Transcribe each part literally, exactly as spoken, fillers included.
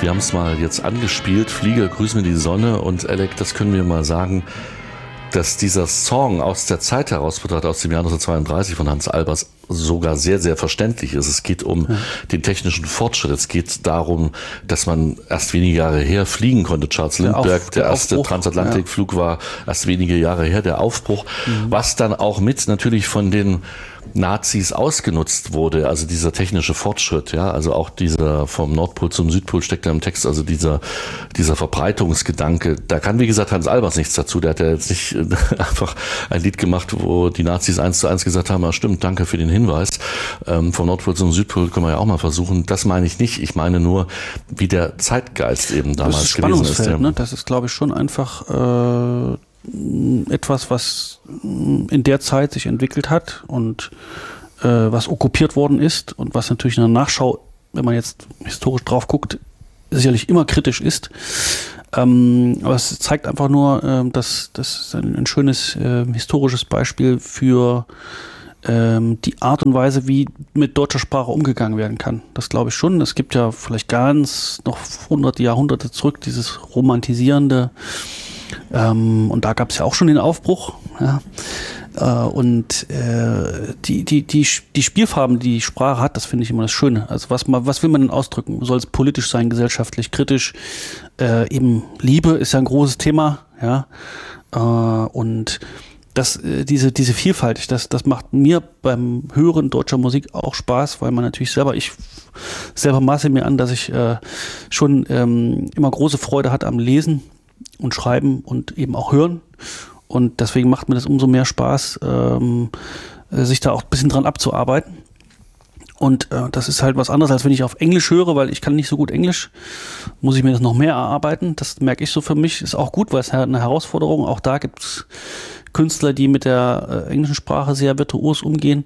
Wir haben es mal jetzt angespielt, Flieger, grüß mir die Sonne. Und Alec, das können wir mal sagen, dass dieser Song aus der Zeit heraus betrachtet, aus dem Jahr neunzehnhundertzweiunddreißig von Hans Albers, sogar sehr, sehr verständlich ist. Es geht um ja. den technischen Fortschritt. Es geht darum, dass man erst wenige Jahre her fliegen konnte. Charles Lindbergh, der, Auf, der, der erste Transatlantikflug ja. war erst wenige Jahre her, der Aufbruch, mhm. was dann auch mit natürlich von den Nazis ausgenutzt wurde, also dieser technische Fortschritt, ja, also auch dieser vom Nordpol zum Südpol steckt da im Text, also dieser dieser Verbreitungsgedanke. Da kann, wie gesagt, Hans Albers nichts dazu. Der hat ja jetzt nicht einfach ein Lied gemacht, wo die Nazis eins zu eins gesagt haben, ja, stimmt, danke für den Hinweis. Ähm, vom Nordpol zum Südpol können wir ja auch mal versuchen. Das meine ich nicht. Ich meine nur, wie der Zeitgeist eben damals das ist gewesen ist. Ja. Ne? Das ist, glaube ich, schon einfach äh etwas, was in der Zeit sich entwickelt hat und äh, was okkupiert worden ist und was natürlich in der Nachschau, wenn man jetzt historisch drauf guckt, sicherlich immer kritisch ist. Ähm, aber es zeigt einfach nur, äh, dass das ein, ein schönes äh, historisches Beispiel für ähm, die Art und Weise, wie mit deutscher Sprache umgegangen werden kann. Das glaube ich schon. Es gibt ja vielleicht ganz noch hunderte Jahrhunderte zurück dieses romantisierende. Ähm, und da gab es ja auch schon den Aufbruch. Ja. Äh, und äh, die, die, die, die Spielfarben, die die Sprache hat, das finde ich immer das Schöne. Also was, was will man denn ausdrücken? Soll es politisch sein, gesellschaftlich, kritisch? Äh, eben Liebe ist ja ein großes Thema. Ja. Äh, und das, äh, diese, diese Vielfalt, das, das macht mir beim Hören deutscher Musik auch Spaß, weil man natürlich selber, ich selber maße mir an, dass ich äh, schon ähm, immer große Freude hatte am Lesen und Schreiben und eben auch Hören. Und deswegen macht mir das umso mehr Spaß, ähm, sich da auch ein bisschen dran abzuarbeiten. Und äh, das ist halt was anderes, als wenn ich auf Englisch höre, weil ich kann nicht so gut Englisch. Muss ich mir das noch mehr erarbeiten. Das merke ich so für mich. Ist auch gut, weil es eine Herausforderung. Auch da gibt es Künstler, die mit der äh, englischen Sprache sehr virtuos umgehen.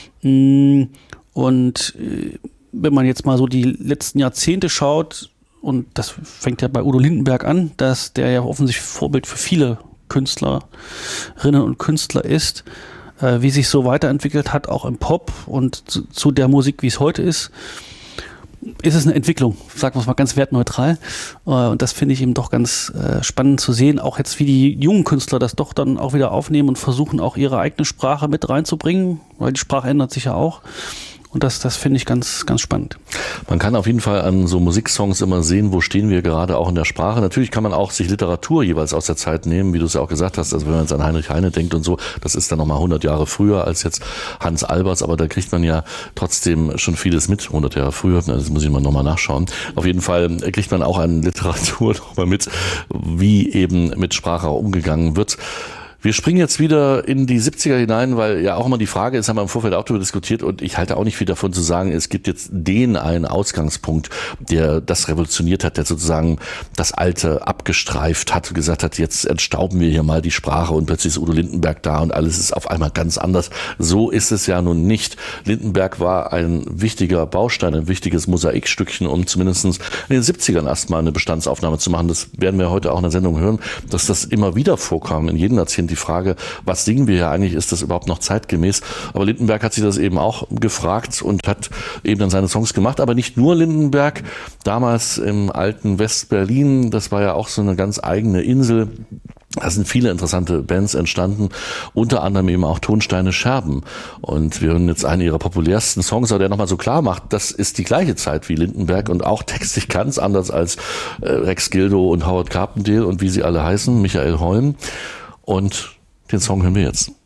Und äh, wenn man jetzt mal so die letzten Jahrzehnte schaut, und das fängt ja bei Udo Lindenberg an, dass der ja offensichtlich Vorbild für viele Künstlerinnen und Künstler ist, äh, wie sich so weiterentwickelt hat, auch im Pop und zu, zu der Musik, wie es heute ist, ist es eine Entwicklung, sagen wir es mal ganz wertneutral. Äh, und das finde ich eben doch ganz äh, spannend zu sehen, auch jetzt wie die jungen Künstler das doch dann auch wieder aufnehmen und versuchen auch ihre eigene Sprache mit reinzubringen, weil die Sprache ändert sich ja auch. Und das, das finde ich ganz, ganz spannend. Man kann auf jeden Fall an so Musiksongs immer sehen, wo stehen wir gerade auch in der Sprache. Natürlich kann man auch sich Literatur jeweils aus der Zeit nehmen, wie du es ja auch gesagt hast. Also wenn man jetzt an Heinrich Heine denkt und so, das ist dann nochmal hundert Jahre früher als jetzt Hans Albers. Aber da kriegt man ja trotzdem schon vieles mit, hundert Jahre früher. Das muss ich mal nochmal nachschauen. Auf jeden Fall kriegt man auch an Literatur nochmal mit, wie eben mit Sprache umgegangen wird. Wir springen jetzt wieder in die siebziger hinein, weil ja auch immer die Frage ist, haben wir im Vorfeld auch darüber diskutiert und ich halte auch nicht viel davon zu sagen, es gibt jetzt den einen Ausgangspunkt, der das revolutioniert hat, der sozusagen das Alte abgestreift hat und gesagt hat, jetzt entstauben wir hier mal die Sprache und plötzlich ist Udo Lindenberg da und alles ist auf einmal ganz anders. So ist es ja nun nicht. Lindenberg war ein wichtiger Baustein, ein wichtiges Mosaikstückchen, um zumindest in den siebzigern erstmal eine Bestandsaufnahme zu machen. Das werden wir heute auch in der Sendung hören, dass das immer wieder vorkam in jedem Jahrzehnt. Die Frage, was singen wir hier eigentlich, ist das überhaupt noch zeitgemäß? Aber Lindenberg hat sich das eben auch gefragt und hat eben dann seine Songs gemacht. Aber nicht nur Lindenberg, damals im alten West-Berlin, das war ja auch so eine ganz eigene Insel. Da sind viele interessante Bands entstanden, unter anderem eben auch Tonsteine Scherben. Und wir hören jetzt einen ihrer populärsten Songs, der nochmal so klar macht, das ist die gleiche Zeit wie Lindenberg und auch textlich ganz anders als Rex Gildo und Howard Carpendale und wie sie alle heißen, Michael Holm. Und den Song hören wir jetzt.